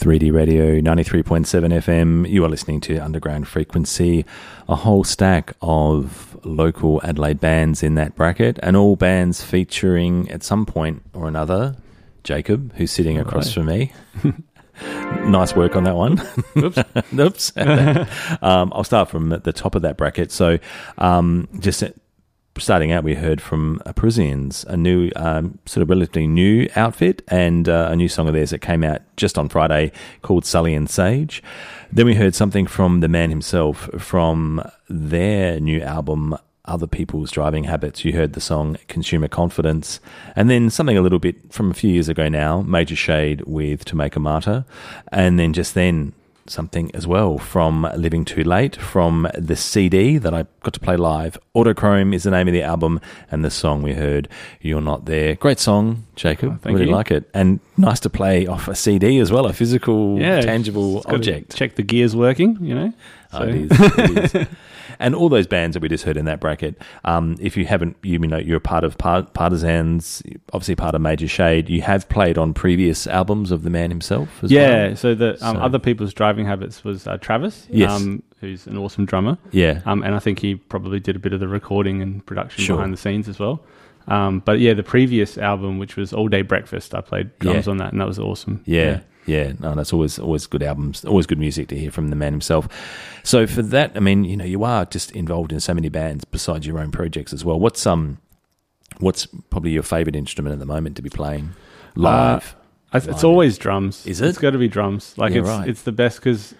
3D Radio 93.7 FM. You are listening to Underground Frequency, a whole stack of local Adelaide bands in that bracket, and all bands featuring at some point or another Jacob, who's sitting across from me. Nice work on that one. Oops. Oops. I'll start from the top of that bracket. So just starting out, we heard from Parisians, a new, sort of relatively new outfit, and a new song of theirs that came out just on Friday called Sully and Sage. Then we heard something from the man himself from their new album, Other People's Driving Habits. You heard the song Consumer Confidence. And then something a little bit from a few years ago now, Major Shade with To Make a Martyr. And then just then, something as well from Living Too Late, from the CD that I got to play live. Autochrome is the name of the album, and the song we heard, You're Not There. Great song, Jacob. Thank really you. like it. And nice to play off a CD as well, a physical, tangible object. Check the gears working, you know. So. It is. And all those bands that we just heard in that bracket, if you haven't, you know, you're a part of Partisans, obviously part of Major Shade. You have played on previous albums of the man himself as well. So the Other People's Driving Habits was Travis, Yes. who's an awesome drummer. Yeah. And I think he probably did a bit of the recording and production behind the scenes as well. But yeah, the previous album, which was All Day Breakfast, I played drums on that, and that was awesome. Yeah, no, that's always good albums, always good music to hear from the man himself. So for that, I mean, you know, you are just involved in so many bands besides your own projects as well. What's probably your favourite instrument at the moment to be playing live? It's always drums. Is it? It's got to be drums. Like right. it's the best because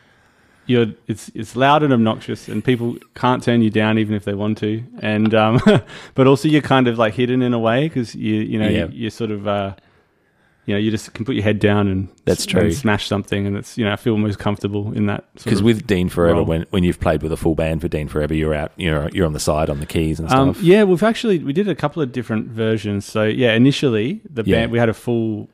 it's loud and obnoxious, and people can't turn you down even if they want to. And but also you're kind of like hidden in a way because you're sort of. You just can put your head down and that's true. And smash something, and it's I feel most comfortable in that. Because with Dean Forever, when you've played with a full band for Dean Forever, you're out, you're on the side on the keys and stuff. Yeah, we did a couple of different versions. So yeah, initially the band we had a full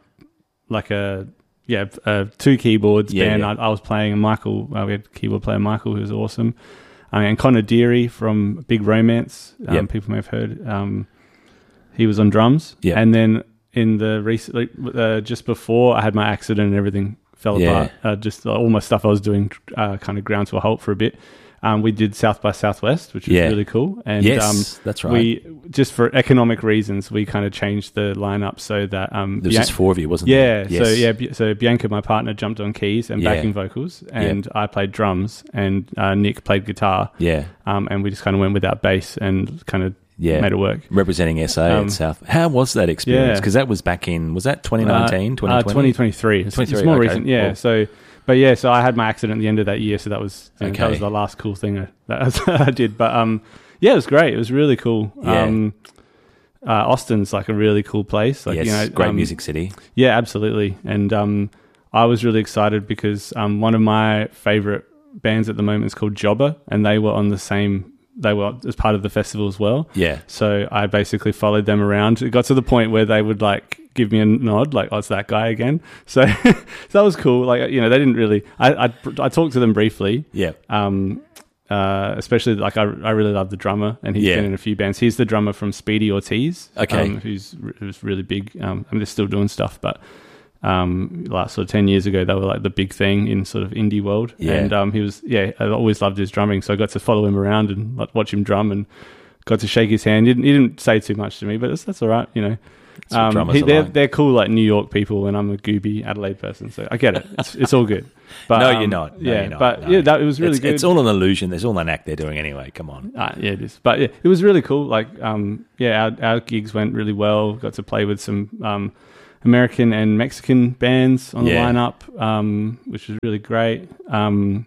two keyboards band. I was playing, and Michael, we had keyboard player Michael, who was awesome, and Connor Deary from Big Romance. People may have heard. He was on drums, and then. In the recent, just before I had my accident and everything fell apart, just all my stuff I was doing kind of ground to a halt for a bit. We did South by Southwest, which was really cool. And that's right. We just for economic reasons, we kind of changed the lineup so that there was just four of you, wasn't there? Yes. So Bianca, my partner, jumped on keys and backing vocals, and I played drums, and Nick played guitar. And we just kind of went without bass and kind of. Made it work. Representing SA at South. How was that experience? Because that was back in, was that 2019, 2020? 2023. It's more recent, Cool. So I had my accident at the end of that year, so that was that was the last cool thing I did. But it was great. It was really cool. Austin's like a really cool place. Like, great music city. Yeah, absolutely. And I was really excited because one of my favourite bands at the moment is called Jobber, and they were as part of the festival as well. Yeah. So I basically followed them around. It got to the point where they would like give me a nod, like, oh, it's that guy again. So that was cool. Like, they didn't really, I talked to them briefly. Yeah. Especially like I really love the drummer, and he's been in a few bands. He's the drummer from Speedy Ortiz. Okay. Who's really big. They're still doing stuff, but last sort of 10 years ago they were like the big thing in sort of indie world, and he was I always loved his drumming, so I got to follow him around and like, watch him drum, and got to shake his hand. He didn't say too much to me, but that's all right, they're cool like New York people, and I'm a gooby Adelaide person, so I get it. It's all good. But no, you're not. It was really good. It's all an illusion. There's all an act they're doing anyway. Come on. It is. But it was really cool. Like our gigs went really well. Got to play with some American and Mexican bands on the lineup, which was really great. And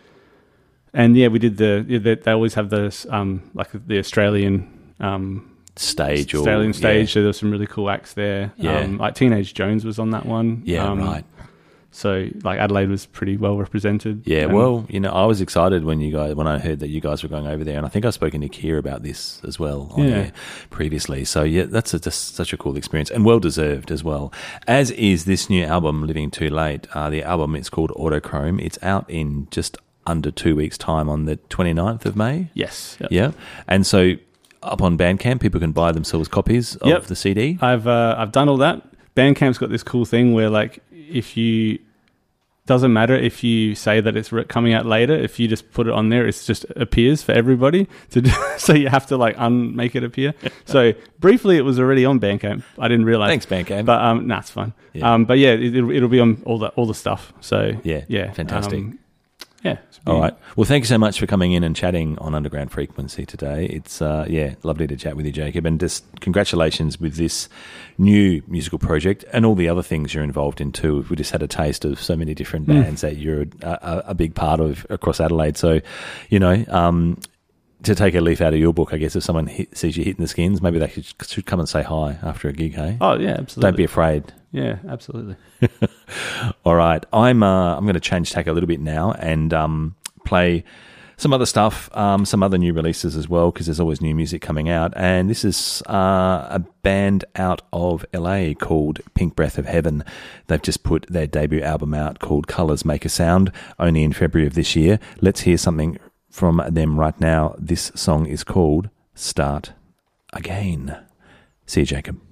we did they always have this like the Australian stage. So there were some really cool acts there. Like Teenage Jones was on that one. Right. So like Adelaide was pretty well represented. Yeah, I was excited when I heard that you guys were going over there, and I think I've spoken to Keir about this as well on air previously. So that's just such a cool experience, and well deserved as well. As is this new album, Living Too Late. The album is called Autochrome. It's out in just under 2 weeks' time on the 29th of May. Yes. Yep. Yeah, and so up on Bandcamp, people can buy themselves copies of the CD. I've done all that. Bandcamp's got this cool thing where like if you doesn't matter if you say that it's coming out later. If you just put it on there, it just appears for everybody to do, so you have to like make it appear. So briefly, it was already on Bandcamp. I didn't realize. Thanks, Bandcamp. But it's fine. Yeah. But yeah, it'll be on all the stuff. So yeah, fantastic. Yeah. All right. Well, thank you so much for coming in and chatting on Underground Frequency today. It's lovely to chat with you, Jacob, and just congratulations with this new musical project and all the other things you're involved in too. We just had a taste of so many different bands that you're a big part of across Adelaide. So, to take a leaf out of your book, I guess if someone sees you hitting the Skins, maybe they should come and say hi after a gig, hey? Oh, yeah, absolutely. Don't be afraid. Yeah, absolutely. All right. I'm going to change tack a little bit now and play some other stuff, some other new releases as well, because there's always new music coming out. And this is a band out of LA called Pink Breath of Heaven. They've just put their debut album out called Colours Make a Sound, only in February of this year. Let's hear something from them right now. This song is called Start Again. See you, Jacob.